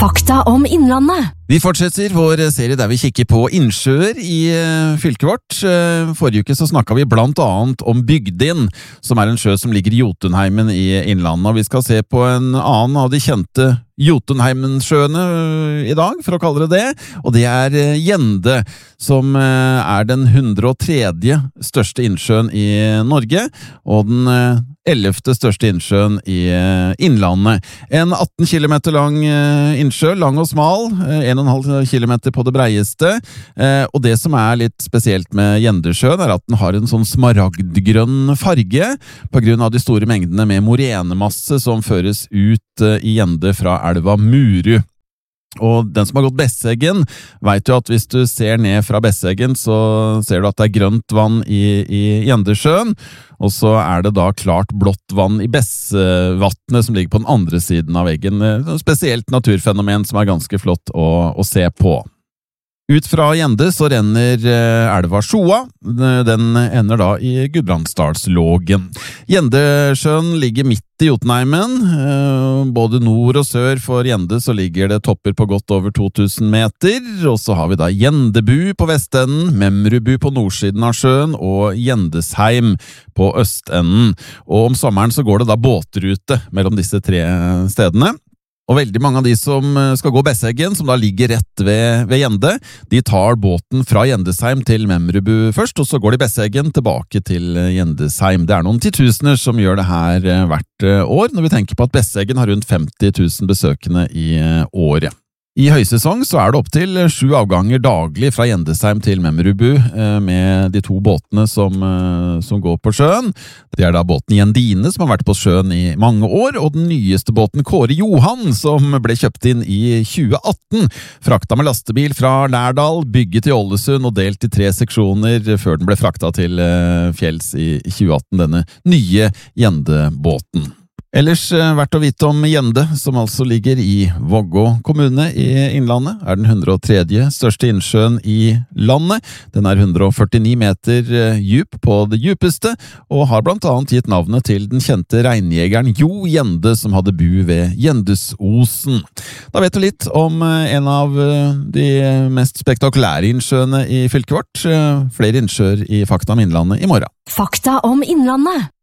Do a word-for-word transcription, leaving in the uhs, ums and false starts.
Fakta om Innlandet. Vi fortsetter vår serie der vi kikker på innsjøer i fylket vårt. Forrige uke så snakket vi blant annet om Bygdin, som er en sjø som ligger i Jotunheimen i Innlandet. Og vi skal se på en annen av de kjente Jotunheimensjøene i dag, for å kalle det det. Og det er Gjende, som er den hundre og tredje største innsjøen i Norge, og den ellevte største innsjøen i Innlandet. En atten kilometer lang innsjø, lang og smal, en og en halv kilometer på det breieste. Og det som er litt spesielt med Gjendesjøen er at den har en sånn smaragdgrønn farge, på grunn av de store mengdene med morenemasse som føres ut i Gjende fra elva Muru. Og den som har gått Besseggen vet jo at hvis du ser ned fra Besseggen så ser du at det er grønt vann i, i Gjendesjøen, og så er det da klart blått vann i Bessevatnet som ligger på den andre siden av veggen. Et spesielt naturfenomen som er ganske flott å, å se på. Ut fra Gjende så renner elva Sjoa, den ender da i Gudbrandsdalslågen. Gjendesjøen ligger midt i Jotunheimen, både nord og sør for Gjende så ligger det topper på godt over to tusen meter, og så har vi da Gjendebu på vestenden, Memrubu på nordsiden av sjøen og Gjendesheim på østenden. Og om sommeren så går det da båtrute mellom disse tre stedene. Og veldig mange av de som skal gå Besseggen, som da ligger rett ved, ved Gjende, de tar båten fra Gjendesheim til Memrubu først, og så går de Besseggen tilbake til Gjendesheim. Det er noen titusener som gjør det her hvert år, når vi tenker på at Besseggen har rundt femti tusen besøkende i året. I høysesong så er det opp til sju avganger daglig fra Gjendesheim til Memrubu med de to båtene som, som går på sjøen. Det er da båten Gjendine som har vært på sjøen i mange år, og den nyeste båten Kåre Johan som ble kjøpt inn i tjue atten. Frakta med lastebil fra Lærdal, bygget i Ålesund og delt i tre seksjoner før den ble frakta til fjells i tjue atten, denne nye Gjendebåten. Ellers verdt å vite om Gjende, som altså ligger i Vågå kommune i Innlandet, er den hundre og tredje største innsjøen i landet. Den er hundre og førtini meter djup på det djupeste, og har blant annet gitt navnet til den kjente reinjegeren Jo Gjende, som hadde bu ved Gjendesosen. Da vet du litt om en av de mest spektakulære innsjøene i fylket vårt. Flere innsjøer i Fakta om Innlandet i morgen. Fakta om Innlandet.